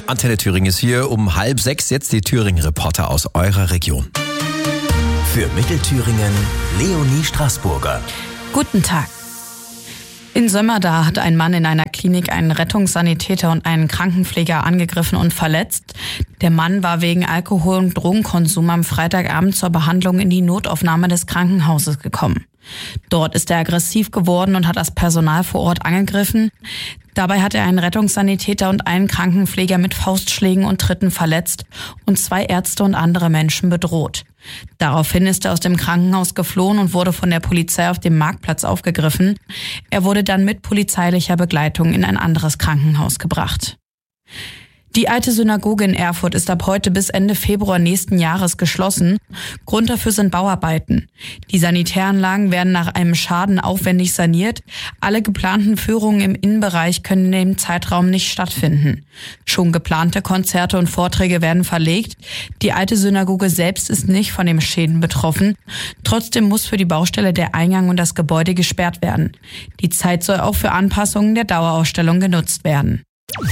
Antenne Thüringen ist hier um 5:30. Jetzt die Thüringen-Reporter aus eurer Region. Für Mittelthüringen Leonie Straßburger. Guten Tag. In Sömmerda hat ein Mann in einer Klinik einen Rettungssanitäter und einen Krankenpfleger angegriffen und verletzt. Der Mann war wegen Alkohol- und Drogenkonsum am Freitagabend zur Behandlung in die Notaufnahme des Krankenhauses gekommen. Dort ist er aggressiv geworden und hat das Personal vor Ort angegriffen. Dabei hat er einen Rettungssanitäter und einen Krankenpfleger mit Faustschlägen und Tritten verletzt und 2 Ärzte und andere Menschen bedroht. Daraufhin ist er aus dem Krankenhaus geflohen und wurde von der Polizei auf dem Marktplatz aufgegriffen. Er wurde dann mit polizeilicher Begleitung in ein anderes Krankenhaus gebracht. Die alte Synagoge in Erfurt ist ab heute bis Ende Februar nächsten Jahres geschlossen. Grund dafür sind Bauarbeiten. Die Sanitäranlagen werden nach einem Schaden aufwendig saniert. Alle geplanten Führungen im Innenbereich können in dem Zeitraum nicht stattfinden. Schon geplante Konzerte und Vorträge werden verlegt. Die alte Synagoge selbst ist nicht von den Schäden betroffen. Trotzdem muss für die Baustelle der Eingang und das Gebäude gesperrt werden. Die Zeit soll auch für Anpassungen der Dauerausstellung genutzt werden.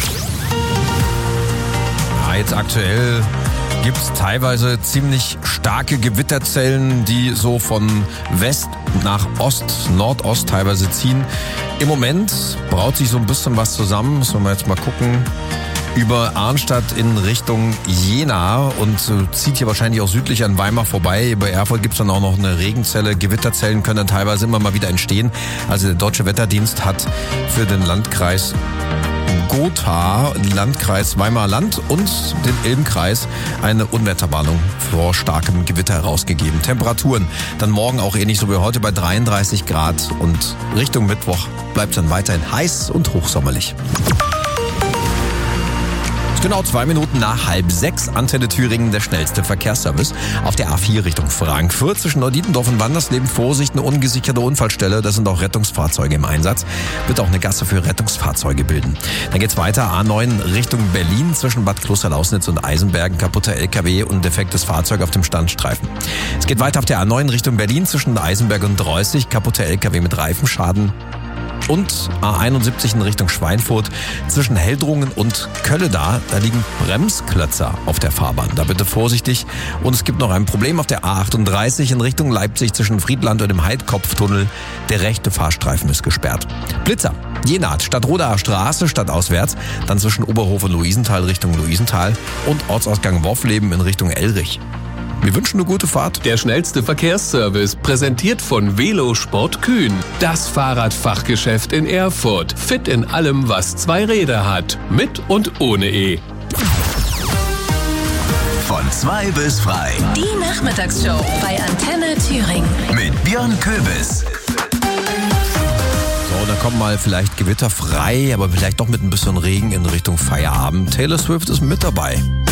Jetzt aktuell gibt es teilweise ziemlich starke Gewitterzellen, die so von West nach Ost, Nordost teilweise ziehen. Im Moment braut sich so ein bisschen was zusammen, müssen wir jetzt mal gucken, über Arnstadt in Richtung Jena und zieht hier wahrscheinlich auch südlich an Weimar vorbei. Bei Erfurt gibt es dann auch noch eine Regenzelle. Gewitterzellen können dann teilweise immer mal wieder entstehen. Also der Deutsche Wetterdienst hat für den Landkreis Gotha, Landkreis Weimar-Land und den Ilm-Kreis eine Unwetterwarnung vor starkem Gewitter herausgegeben. Temperaturen dann morgen auch ähnlich so wie heute bei 33 Grad und Richtung Mittwoch bleibt es dann weiterhin heiß und hochsommerlich. Genau 2 Minuten nach 5:30, Antenne Thüringen, der schnellste Verkehrsservice. Auf der A4 Richtung Frankfurt zwischen Neudietendorf und Wandersleben. Vorsicht, eine ungesicherte Unfallstelle. Da sind auch Rettungsfahrzeuge im Einsatz. Wird auch eine Gasse für Rettungsfahrzeuge bilden. Dann geht's weiter. A9 Richtung Berlin zwischen Bad Klosterlausnitz und Eisenbergen. Kaputter LKW und defektes Fahrzeug auf dem Standstreifen. Es geht weiter auf der A9 Richtung Berlin zwischen Eisenberg und Dreußig. Kaputter LKW mit Reifenschaden. Und A71 in Richtung Schweinfurt zwischen Heldrungen und Kölleda. Da liegen Bremsklötzer auf der Fahrbahn. Da bitte vorsichtig. Und es gibt noch ein Problem auf der A38 in Richtung Leipzig zwischen Friedland und dem Heidkopftunnel. Der rechte Fahrstreifen ist gesperrt. Blitzer. Jenat, Stadtrodaer Straße, stadtauswärts. Dann zwischen Oberhof und Luisenthal Richtung Luisenthal. Und Ortsausgang Woffleben in Richtung Elrich. Wir wünschen eine gute Fahrt. Der schnellste Verkehrsservice, präsentiert von Velosport Kühn. Das Fahrradfachgeschäft in Erfurt. Fit in allem, was 2 Räder hat. Mit und ohne E. Von 2 bis frei. Die Nachmittagsshow bei Antenne Thüringen. Mit Björn Köbis. So, da kommt mal vielleicht gewitterfrei, aber vielleicht doch mit ein bisschen Regen in Richtung Feierabend. Taylor Swift ist mit dabei.